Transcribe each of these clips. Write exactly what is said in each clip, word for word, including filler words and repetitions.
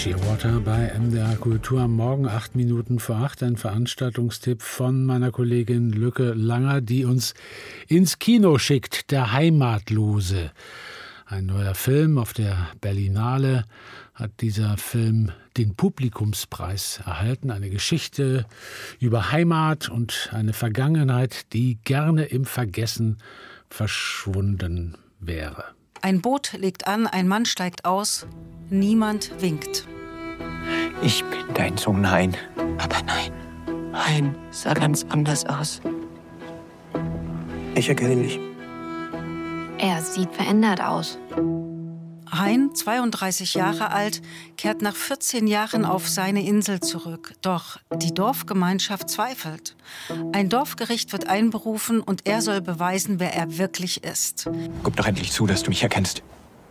Shearwater bei M D R Kultur am Morgen, acht Minuten vor acht. Ein Veranstaltungstipp von meiner Kollegin Lücke Langer, die uns ins Kino schickt. Der Heimatlose. Ein neuer Film. Auf der Berlinale hat dieser Film den Publikumspreis erhalten. Eine Geschichte über Heimat und eine Vergangenheit, die gerne im Vergessen verschwunden wäre. Ein Boot legt an, ein Mann steigt aus, niemand winkt. Ich bin dein Sohn Hein. Aber nein, Hein sah ganz anders aus. Ich erkenne ihn nicht. Er sieht verändert aus. Hein, zweiunddreißig Jahre alt, kehrt nach vierzehn Jahren auf seine Insel zurück. Doch die Dorfgemeinschaft zweifelt. Ein Dorfgericht wird einberufen und er soll beweisen, wer er wirklich ist. Gib doch endlich zu, dass du mich erkennst.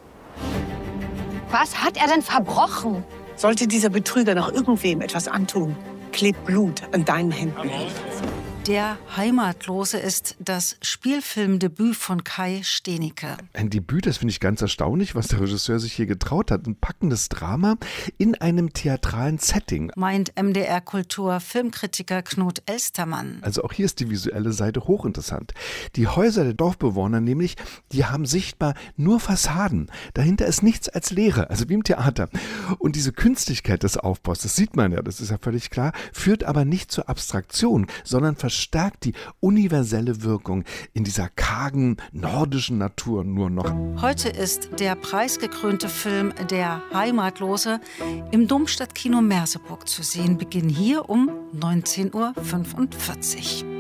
Was hat er denn verbrochen? Sollte dieser Betrüger noch irgendwem etwas antun, klebt Blut an deinen Händen. Der Heimatlose ist das Spielfilmdebüt von Kai Stenicke. Ein Debüt, das finde ich ganz erstaunlich, was der Regisseur sich hier getraut hat. Ein packendes Drama in einem theatralen Setting. Meint M D R Kultur Filmkritiker Knut Elstermann. Also auch hier ist die visuelle Seite hochinteressant. Die Häuser der Dorfbewohner nämlich, die haben sichtbar nur Fassaden. Dahinter ist nichts als Leere, also wie im Theater. Und diese Künstlichkeit des Aufbaus, das sieht man ja, das ist ja völlig klar, führt aber nicht zur Abstraktion, sondern verstärkt die universelle Wirkung in dieser kargen nordischen Natur nur noch. Heute ist der preisgekrönte Film Der Heimatlose im Domstadtkino Merseburg zu sehen. Beginn hier um neunzehn Uhr fünfundvierzig.